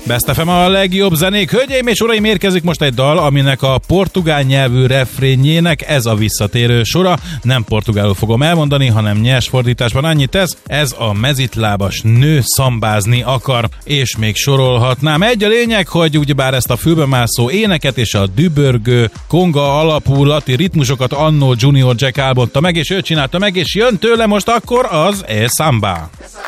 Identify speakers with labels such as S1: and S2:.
S1: Best FM a legjobb zenék. Hölgyeim és uraim, érkezik most egy dal, aminek a portugál nyelvű refrénjének ez a visszatérő sora. Nem portugálul fogom elmondani, hanem nyers fordításban annyit tesz. Ez a mezitlábas nő szambázni akar, és még sorolhatnám. Egy a lényeg, hogy ugyebár ezt a fülbemászó éneket és a dübörgő konga alapú lati ritmusokat annó Junior Jack álmodta meg, és ő csinálta meg, és jön tőle most akkor az samba.